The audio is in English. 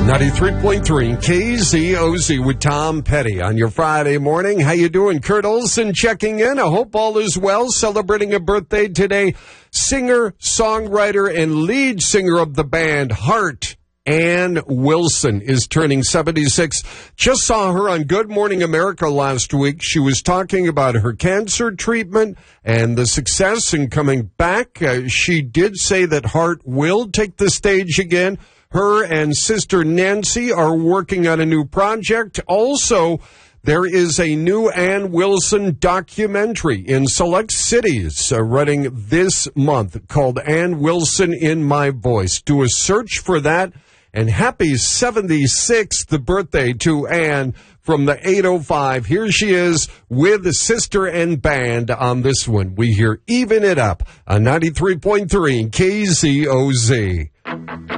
93.3 KZOZ with Tom Petty on your Friday morning. How you doing? Kurt Olson checking in. I hope all is well. Celebrating a birthday today. Singer, songwriter, and lead singer of the band Heart, Ann Wilson, is turning 76. Just saw her on Good Morning America last week. She was talking about her cancer treatment and the success in coming back. She did say that Heart will take the stage again. Her and sister Nancy are working on a new project. Also, there is a new Ann Wilson documentary in select cities running this month called Ann Wilson in My Voice. Do a search for that. And happy 76th birthday to Ann from the 805. Here she is with sister and band on this one. We hear Even It Up on 93.3 KZOZ.